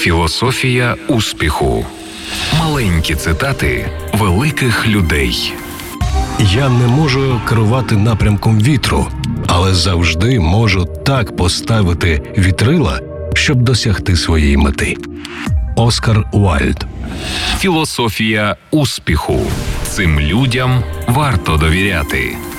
Філософія успіху. Маленькі цитати великих людей. Я не можу керувати напрямком вітру, але завжди можу так поставити вітрила, щоб досягти своєї мети. Оскар Уайльд. Філософія успіху. Цим людям варто довіряти.